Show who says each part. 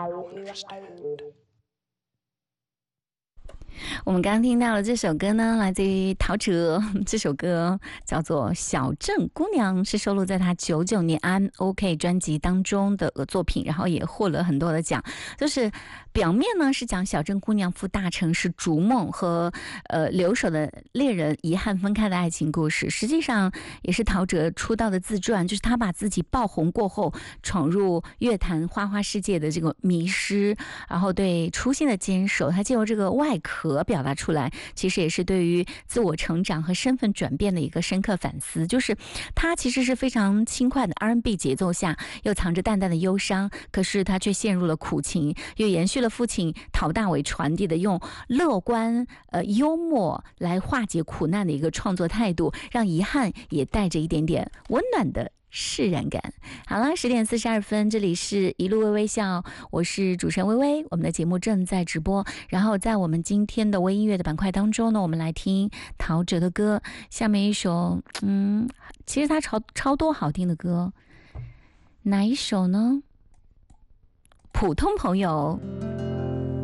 Speaker 1: 我们刚刚听到的这首歌呢，来自于陶喆，这首歌叫做《小镇姑娘》，是收录在他99年 I'm OK 专辑当中的作品，然后也获了很多的奖。就是表面呢是讲小镇姑娘赴大城市逐梦和留守的恋人遗憾分开的爱情故事，实际上也是陶喆出道的自传，就是他把自己爆红过后闯入乐坛花花世界的这个迷失，然后对初心的坚守，他借由这个外壳表达出来，其实也是对于自我成长和身份转变的一个深刻反思。就是他其实是非常轻快的 R&B 节奏下，又藏着淡淡的忧伤，可是他却陷入了苦情，又延续了父亲陶大伟传递的用乐观幽默来化解苦难的一个创作态度，让遗憾也带着一点点温暖的释然感。好了，10:42，这里是一路微微笑，我是主持人微微，我们的节目正在直播。然后在我们今天的微音乐的板块当中呢，我们来听陶喆的歌，下面一首其实他超多好听的歌，哪一首呢？普通朋友。